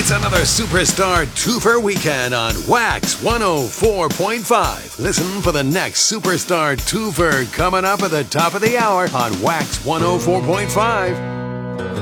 It's another Superstar Twofer weekend on Wax 104.5. Listen for the next Superstar Twofer coming up at the top of the hour on Wax 104.5.